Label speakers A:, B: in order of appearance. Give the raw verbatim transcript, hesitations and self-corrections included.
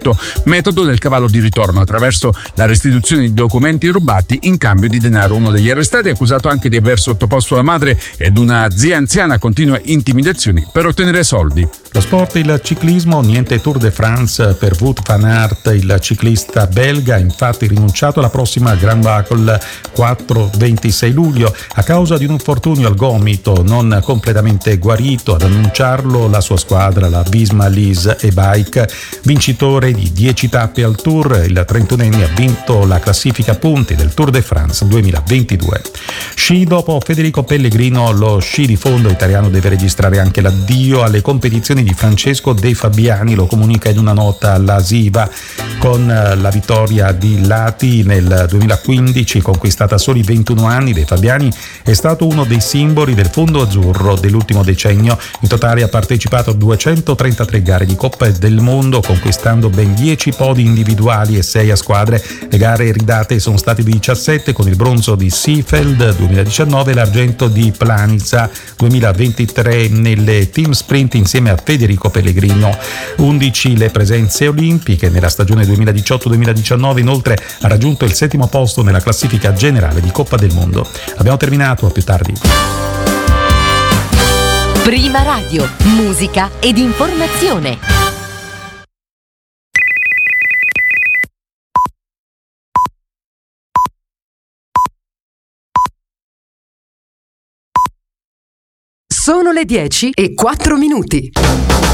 A: cosiddetto metodo del cavallo di ritorno, attraverso la restituzione di documenti rubati in cambio di denaro. Uno degli arrestati è accusato anche di aver sottoposto la madre ed una zia anziana a continue intimidazioni per ottenere soldi.
B: Lo sport, il ciclismo, niente Tour de France per Wout van Aert. Il ciclista belga ha infatti rinunciato alla prossima Grand Buckle quattro ventisei luglio a causa di un infortunio al gomito non completamente guarito. Ad annunciarlo la sua squadra, la Visma Lease e-Bike, vincitore di dieci tappe al Tour. Il trentunenne ha vinto la classifica punti del Tour de France duemilaventidue. Sci, dopo Federico Pellegrino, lo sci di fondo italiano deve registrare anche l'addio alle competizioni di Francesco De Fabiani, lo comunica in una nota alla Siva. Con la vittoria di Lati nel duemilaquindici, conquistata a soli ventuno anni, De Fabiani è stato uno dei simboli del fondo azzurro dell'ultimo decennio. In totale ha partecipato a duecentotrentatré gare di Coppa del Mondo, conquistando ben dieci podi individuali e sei a squadre. Le gare ridate sono state diciassette, con il bronzo di Seefeld duemiladiciannove e l'argento di Planica duemilaventitré nelle team sprint insieme a Federico Pellegrino. undici le presenze olimpiche nella stagione duemiladiciotto duemiladiciannove, inoltre ha raggiunto il settimo posto nella classifica generale di Coppa del Mondo. Abbiamo terminato, a più tardi.
C: Prima Radio, musica ed informazione.
D: Sono le dieci e quattro minuti.